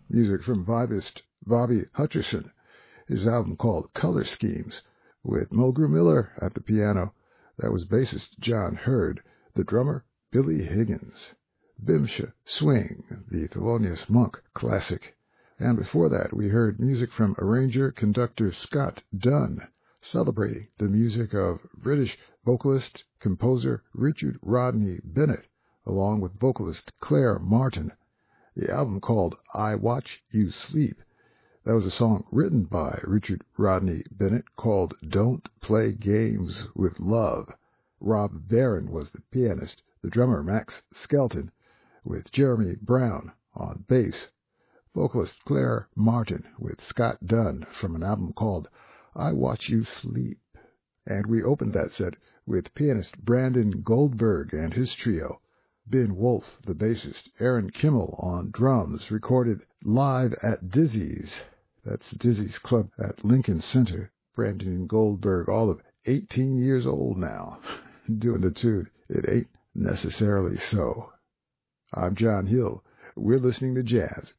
Music from vibist Bobby Hutcherson, his album called Color Schemes, with Mulgrew Miller at the piano. That was bassist John Hurd, the drummer Billy Higgins. Bimsha Swing, the Thelonious Monk classic. And before that, we heard music from arranger-conductor Scott Dunn, celebrating the music of British vocalist, composer Richard Rodney Bennett, along with vocalist Claire Martin. The album called I Watch You Sleep. That was a song written by Richard Rodney Bennett called Don't Play Games with Love. Rob Barron was the pianist, the drummer Max Skelton, with Jeremy Brown on bass. Vocalist Claire Martin with Scott Dunn from an album called I Watch You Sleep. And we opened that set with pianist Brandon Goldberg and his trio. Ben Wolf, the bassist, Aaron Kimmel on drums, recorded live at Dizzy's. That's Dizzy's Club at Lincoln Center. Brandon Goldberg, all of 18 years old now, doing the tune It Ain't Necessarily So. I'm John Hill. We're listening to jazz.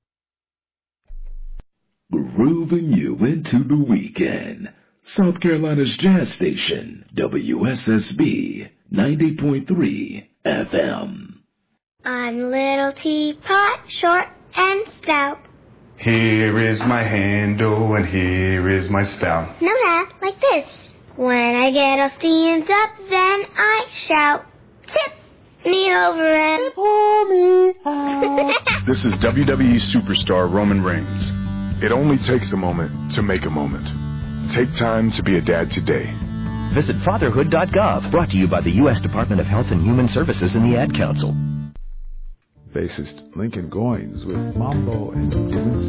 Grooving you into the weekend. South Carolina's jazz station, WSSB 90.3 FM. I'm Little Teapot, short and stout. Here is my handle and here is my spout. No, Dad, like this. When I get all steamed up, then I shout, tip me over and pour me out. This is WWE superstar Roman Reigns. It only takes a moment to make a moment. Take time to be a dad today. Visit fatherhood.gov, brought to you by the U.S. Department of Health and Human Services and the Ad Council. Bassist Lincoln Goines with Mambo and Fluency.